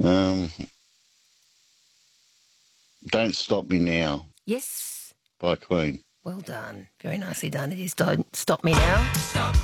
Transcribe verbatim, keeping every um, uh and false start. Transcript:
Um, Don't Stop Me Now Yes. by Queen. Well done. Very nicely done. It is Don't Stop Me Now.